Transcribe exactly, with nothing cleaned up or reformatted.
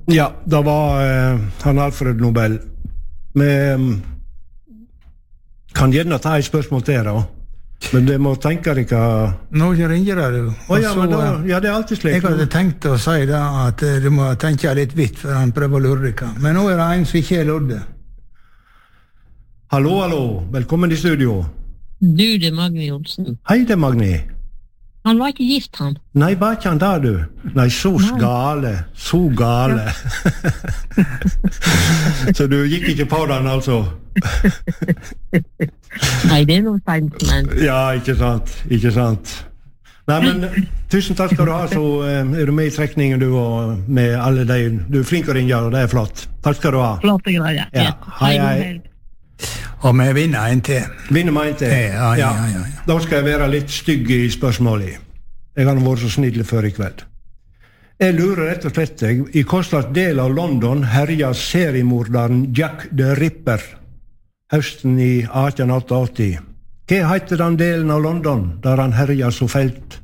Ja, det var eh, han Alfred Nobel. Vi kan gjerne ta et spørsmål til da. Men det må tenke dere... Nå ringer det du. Å ja, men da, ja, det er alltid slik. Jeg hadde tenkt å si da at du må tenke litt vidt for han prøver å lure dere. Men nå er det en som ikke er lodde. Hallo, hallo. Velkommen i studio. Du, det er Magni Olsen. Hei, det er Magni. Han var ikke gift, han. Nei, var ikke han der, du? Nei, så gale. Så gale. Så du gikk ikke på den, altså? Nei, det er noe feint, men... Ja, ikke sant, ikke sant. Nei, men tusen takk skal du ha, så eh, er du med i trekningen du, og med alle de, du er flink å ringe, og det er flott. Takk skal du ha. Flotte greier, ja. Ja, hei, hei. Og vi vinner en til. Vinner meg en til? Ja, ja, ja, ja, ja. Da skal jeg være litt stygg i spørsmålet. Jeg har vært så snill før i kveld. Jeg lurer rett og slett deg, i hvilken del av London herja seriemorderen Jack the Ripper høsten i atten åttiåtte? Hva heter den delen av London der han herja så felt?